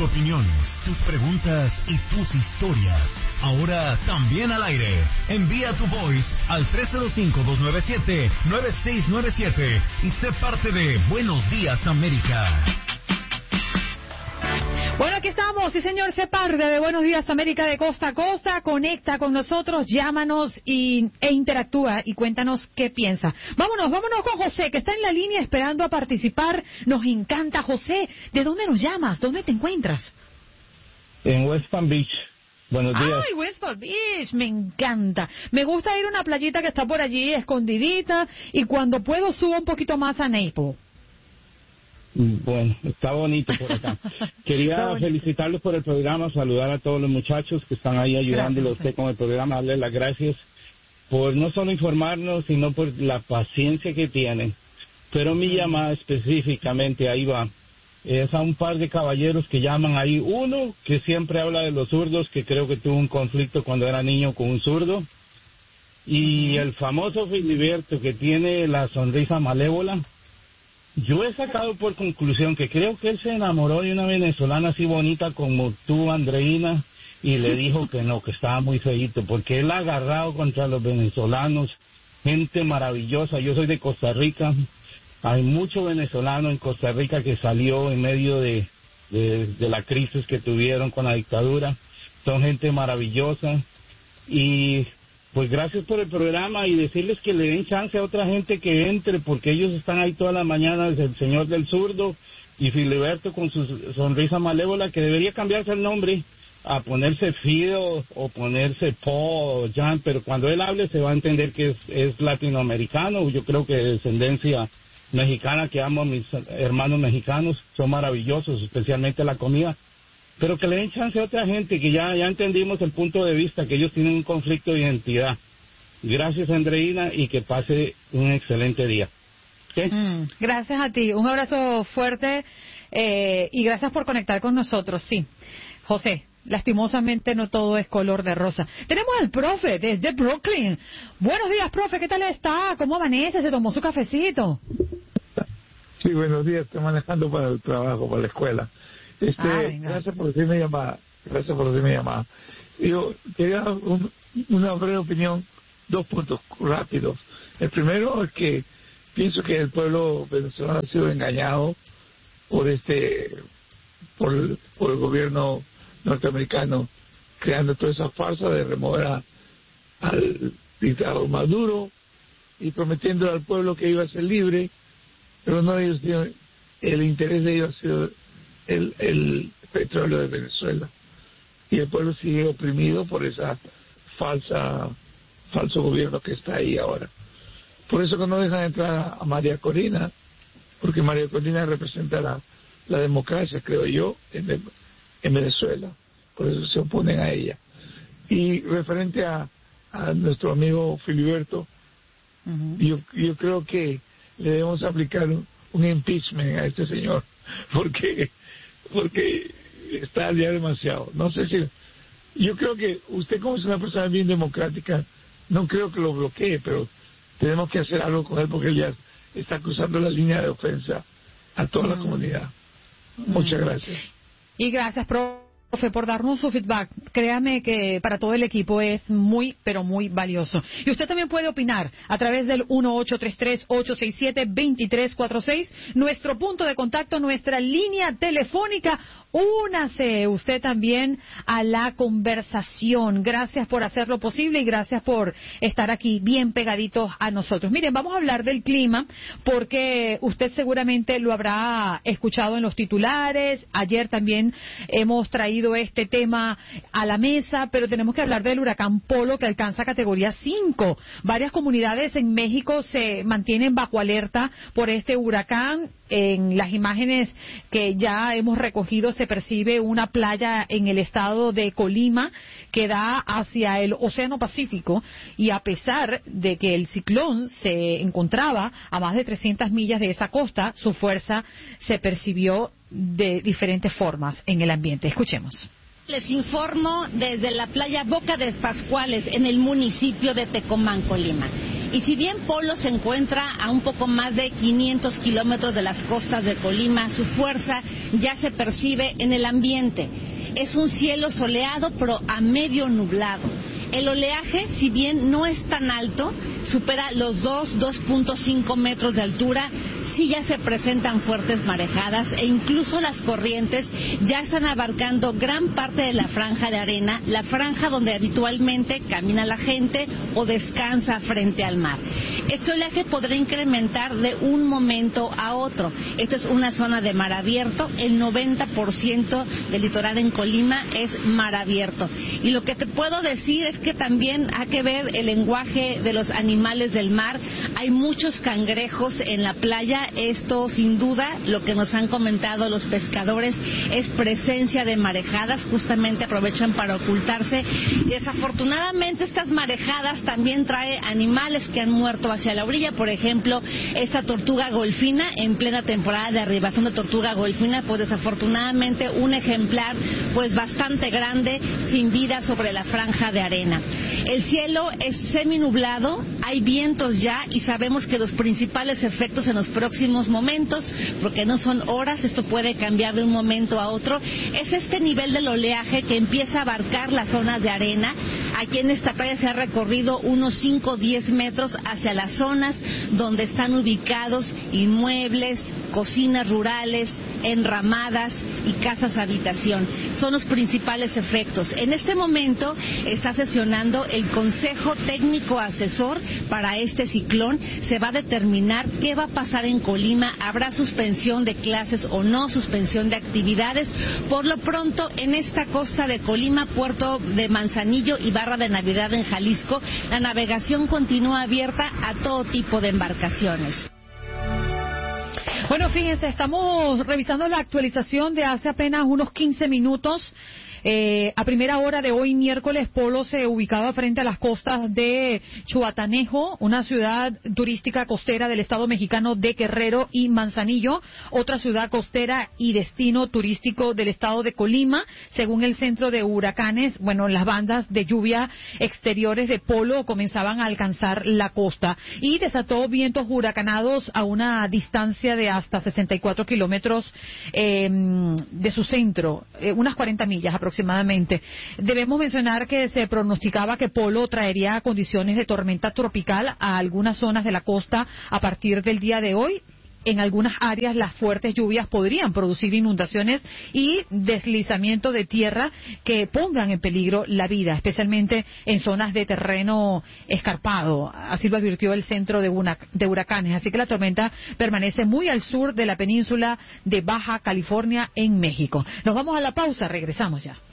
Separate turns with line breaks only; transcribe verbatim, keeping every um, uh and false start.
Tus opiniones, tus preguntas y tus historias. Ahora también al aire. Envía tu voice al tres cero cinco, dos nueve siete, nueve seis nueve siete y sé parte de Buenos Días América.
Bueno, aquí estamos, sí señor, sé parte de Buenos Días América de costa a costa, conecta con nosotros, llámanos y, e interactúa y cuéntanos qué piensa. Vámonos, vámonos con José, que está en la línea esperando a participar. Nos encanta, José. ¿De dónde nos llamas? ¿Dónde te encuentras?
En West Palm Beach. Buenos días.
Ay, West Palm Beach, me encanta. Me gusta ir a una playita que está por allí, escondidita, y cuando puedo subo un poquito más a Naples.
Bueno, está bonito por acá. Quería felicitarlos por el programa, saludar a todos los muchachos que están ahí ayudándole a usted con el programa, darle las gracias por no solo informarnos, sino por la paciencia que tienen. Pero mi llamada específicamente, ahí va, es a un par de caballeros que llaman ahí. Uno que siempre habla de los zurdos, que creo que tuvo un conflicto cuando era niño con un zurdo. Y el famoso Filiberto, que tiene la sonrisa malévola. Yo he sacado por conclusión que creo que él se enamoró de una venezolana así bonita como tú, Andreina, y le dijo que no, que estaba muy feíto, porque él ha agarrado contra los venezolanos, gente maravillosa. Yo soy de Costa Rica, hay mucho venezolano en Costa Rica que salió en medio de, de, de la crisis que tuvieron con la dictadura, son gente maravillosa, y pues gracias por el programa y decirles que le den chance a otra gente que entre, porque ellos están ahí toda la mañana, el señor del zurdo y Filiberto con su sonrisa malévola, que debería cambiarse el nombre a ponerse Fido o ponerse Paul o Jan, pero cuando él hable se va a entender que es, es latinoamericano. Yo creo que de descendencia mexicana, que amo a mis hermanos mexicanos, son maravillosos, especialmente la comida. Pero que le den chance a otra gente, que ya, ya entendimos el punto de vista, que ellos tienen un conflicto de identidad. Gracias, Andreina, y que pase un excelente día. ¿Okay?
Mm, gracias a ti. Un abrazo fuerte eh, y gracias por conectar con nosotros. Sí, José, lastimosamente no todo es color de rosa. Tenemos al profe desde Brooklyn. Buenos días, profe. ¿Qué tal está? ¿Cómo amanece? ¿Se tomó su cafecito?
Sí, buenos días. Estoy manejando para el trabajo, para la escuela. Este, ah, gracias por decirme llamada, gracias por decirme llamada. Yo quería un, una breve opinión, dos puntos rápidos. El primero es que pienso que el pueblo venezolano ha sido engañado por este, por, por el gobierno norteamericano, creando toda esa farsa de remover a, al dictador Maduro y prometiéndole al pueblo que iba a ser libre, pero no ellos, el interés de ellos ha sido El, el petróleo de Venezuela, y el pueblo sigue oprimido por esa falsa falso gobierno que está ahí ahora. Por eso que no dejan entrar a María Corina, porque María Corina representa la, la democracia, creo yo, en, en Venezuela. Por eso se oponen a ella. Y referente a, a nuestro amigo Filiberto, uh-huh. yo, yo creo que le debemos aplicar un, un impeachment a este señor, porque porque está ya demasiado. No sé si... Yo creo que usted, como es una persona bien democrática, no creo que lo bloquee, pero tenemos que hacer algo con él porque él ya está cruzando la línea de ofensa a toda mm. la comunidad. Muchas mm. gracias.
Y gracias, profe, por darnos su feedback. Créame que para todo el equipo es muy, pero muy valioso. Y usted también puede opinar a través del uno ocho tres tres, ocho seis siete, dos tres cuatro seis, nuestro punto de contacto, nuestra línea telefónica. Únase usted también a la conversación. Gracias por hacerlo posible y gracias por estar aquí bien pegaditos a nosotros. Miren, vamos a hablar del clima porque usted seguramente lo habrá escuchado en los titulares. Ayer también hemos traído este tema a la mesa, pero tenemos que hablar del huracán Polo, que alcanza categoría cinco. Varias comunidades en México se mantienen bajo alerta por este huracán. En las imágenes que ya hemos recogido se percibe una playa en el estado de Colima que da hacia el Océano Pacífico, y a pesar de que el ciclón se encontraba a más de trescientas millas de esa costa, su fuerza se percibió de diferentes formas en el ambiente. Escuchemos.
Les informo desde la playa Boca de Pascuales, en el municipio de Tecomán, Colima. Y si bien Polo se encuentra a un poco más de quinientos kilómetros de las costas de Colima, su fuerza ya se percibe en el ambiente. Es un cielo soleado, pero a medio nublado. El oleaje, si bien no es tan alto, supera los dos, dos punto cinco metros de altura, sí ya se presentan fuertes marejadas e incluso las corrientes ya están abarcando gran parte de la franja de arena, la franja donde habitualmente camina la gente o descansa frente al mar. Este oleaje podrá incrementar de un momento a otro. Esto es una zona de mar abierto, el noventa por ciento del litoral en Colima es mar abierto. Y lo que te puedo decir es que también hay que ver el lenguaje de los animales del mar. Hay muchos cangrejos en la playa. Esto, sin duda, lo que nos han comentado los pescadores es presencia de marejadas. Justamente aprovechan para ocultarse. Y desafortunadamente estas marejadas también trae animales que han muerto hacia la orilla. Por ejemplo, esa tortuga golfina en plena temporada de arribación de tortuga golfina, pues desafortunadamente un ejemplar pues bastante grande sin vida sobre la franja de arena. El cielo es seminublado, hay vientos ya y sabemos que los principales efectos en los próximos momentos, porque no son horas, esto puede cambiar de un momento a otro, es este nivel del oleaje que empieza a abarcar las zonas de arena. Aquí en esta playa se ha recorrido unos cinco o diez metros hacia las zonas donde están ubicados inmuebles, cocinas rurales, enramadas y casas habitación. Son los principales efectos. En este momento está sesionando el Consejo Técnico Asesor para este ciclón. Se va a determinar qué va a pasar en Colima. ¿Habrá suspensión de clases o no, suspensión de actividades? Por lo pronto, en esta costa de Colima, puerto de Manzanillo y Barra de Navidad en Jalisco, la navegación continúa abierta a todo tipo de embarcaciones.
Bueno, fíjense, estamos revisando la actualización de hace apenas unos quince minutos. Eh, a primera hora de hoy, miércoles, Polo se ubicaba frente a las costas de Chuatanejo, una ciudad turística costera del estado mexicano de Guerrero, y Manzanillo, otra ciudad costera y destino turístico del estado de Colima. Según el centro de huracanes, bueno, las bandas de lluvia exteriores de Polo comenzaban a alcanzar la costa y desató vientos huracanados a una distancia de hasta sesenta y cuatro kilómetros eh, de su centro, eh, unas cuarenta millas aproximadamente. aproximadamente. Debemos mencionar que se pronosticaba que Polo traería condiciones de tormenta tropical a algunas zonas de la costa a partir del día de hoy. En algunas áreas las fuertes lluvias podrían producir inundaciones y deslizamiento de tierra que pongan en peligro la vida, especialmente en zonas de terreno escarpado. Así lo advirtió el centro de, una, de huracanes. Así que la tormenta permanece muy al sur de la península de Baja California en México. Nos vamos a la pausa, regresamos ya.